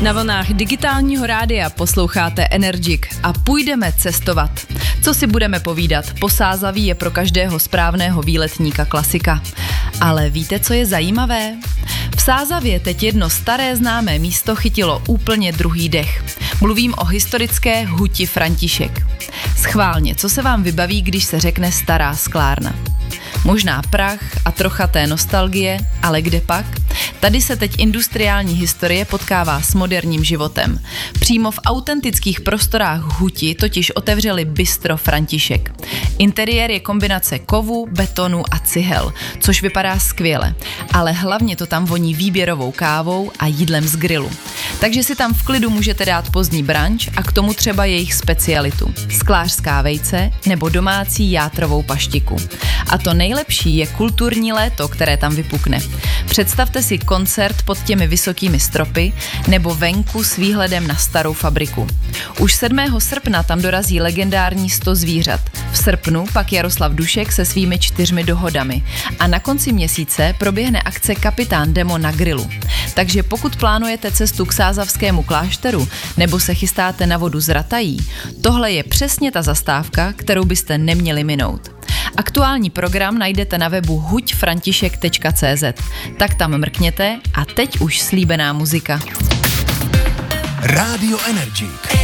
Na vlnách digitálního rádia posloucháte Energic a půjdeme cestovat. Co si budeme povídat, Posázaví je pro každého správného výletníka klasika. Ale víte, co je zajímavé? V Sázavě teď jedno staré známé místo chytilo úplně druhý dech. Mluvím o historické huti František. Schválně, co se vám vybaví, když se řekne stará sklárna? Možná prach a trocha té nostalgie, ale kde pak? Tady se teď industriální historie potkává s moderním životem. Přímo v autentických prostorách huti totiž otevřeli bistro František. Interiér je kombinace kovu, betonu a cihel, což vypadá skvěle, ale hlavně to tam voní výběrovou kávou a jídlem z grilu. Takže si tam v klidu můžete dát pozdní brunch a k tomu třeba jejich specialitu. Sklářská vejce nebo domácí játrovou paštiku. A to nejlepší je kulturní léto, které tam vypukne. Představte si koncert pod těmi vysokými stropy nebo venku s výhledem na starou fabriku. Už 7. srpna tam dorazí legendární 100 zvířat. V srpnu pak Jaroslav Dušek se svými 4 dohodami. A na konci měsíce proběhne akce Kapitán Demo na grilu. Takže pokud plánujete cestu k Sázavskému klášteru nebo se chystáte na vodu z Ratají, tohle je přesně ta zastávka, kterou byste neměli minout. Aktuální program najdete na webu huťfrantišek.cz, tak tam mrkněte a teď už slíbená muzika. Rádio Energic.